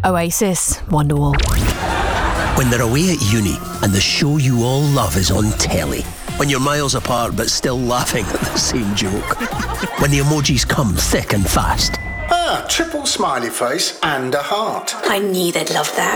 Oasis, Wonderwall. When they're away at uni and the show you all love is on telly. When you're miles apart but still laughing at the same joke. When the emojis come thick and fast. Triple smiley face and a heart. I knew they'd love that.